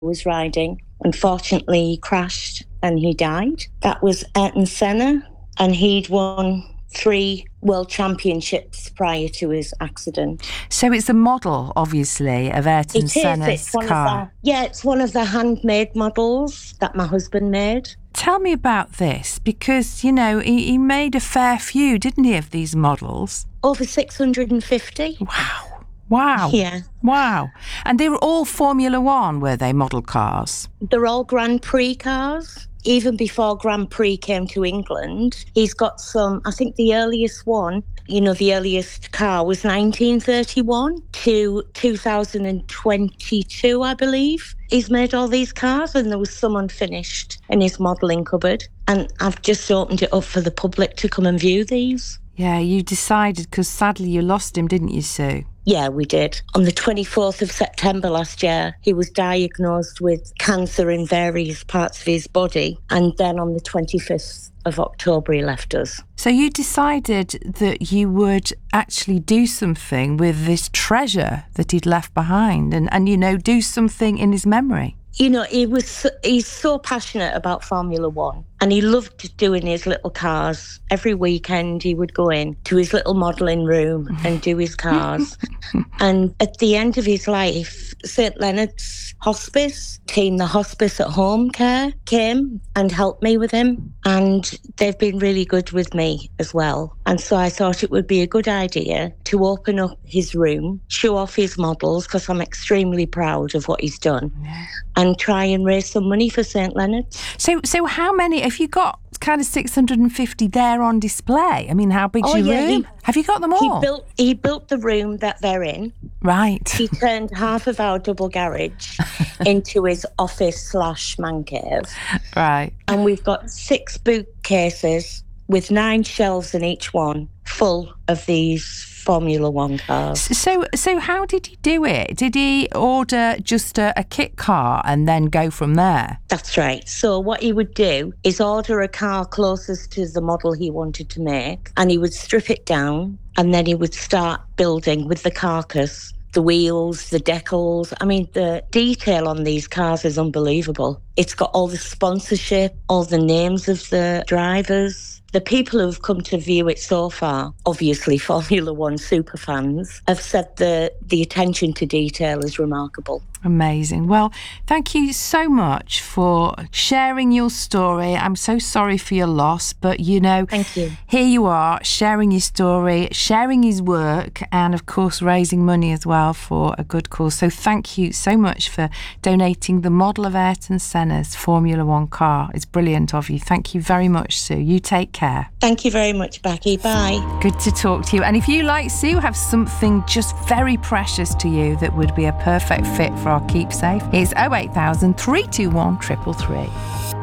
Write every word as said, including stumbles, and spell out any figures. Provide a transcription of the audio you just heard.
was riding. Unfortunately, he crashed and he died. That was Ayrton Senna, and he'd won three world championships prior to his accident. So it's a model, obviously, of Ayrton It is. Senna's It's one car. Of the, yeah, it's one of the handmade models that my husband made. Tell me about this, because, you know, he, he made a fair few, didn't he, of these models? Over six hundred fifty. Wow. Wow. Yeah. Wow. And they were all Formula One, were they, model cars? They're all Grand Prix cars. Even before Grand Prix came to England, he's got some, I think the earliest one, you know, the earliest car was nineteen thirty-one to two thousand twenty-two, I believe. He's made all these cars, and there was some unfinished in his modelling cupboard. And I've just opened it up for the public to come and view these. Yeah, you decided, because sadly you lost him, didn't you, Sue? Yeah, we did. On the twenty-fourth of September last year, he was diagnosed with cancer in various parts of his body. And then on the twenty-fifth of October, he left us. So you decided that you would actually do something with this treasure that he'd left behind and, and you know, do something in his memory. You know, he was he's so passionate about Formula One, and he loved doing his little cars. Every weekend he would go in to his little modelling room and do his cars. And at the end of his life, Saint Leonard's Hospice, team the Hospice at Home Care, came and helped me with him. And they've been really good with me as well. And so I thought it would be a good idea to open up his room, show off his models, because I'm extremely proud of what he's done. Yeah. And try and raise some money for Saint Leonard's. So so how many, have you got kind of six hundred fifty there on display? I mean, how big's oh, your yeah, room? He, have you got them all? He built, he built the room that they're in. Right. He turned half of our double garage into his office slash man cave. Right. And we've got six bookcases with nine shelves in each one full of these Formula One cars. So so how did he do it? Did he order just a, a kit car and then go from there? That's right. So what he would do is order a car closest to the model he wanted to make, and he would strip it down, and then he would start building with the carcass, the wheels, the decals. I mean, the detail on these cars is unbelievable. It's got all the sponsorship, all the names of the drivers. The people who've come to view it so far, obviously Formula One super fans, have said the, the attention to detail is remarkable. Amazing. Well, thank you so much for sharing your story. I'm so sorry for your loss, but you know, thank you. Here you are, sharing your story, sharing his work, and of course raising money as well for a good cause. So thank you so much for donating the model of Ayrton Senna's Formula One car. It's brilliant of you. Thank you very much, Sue. You take care. Thank you very much, Becky. Bye. Good to talk to you. And if you, like Sue, have something just very precious to you that would be a perfect fit for our keepsake, it's oh eight thousand, three two one, three three three.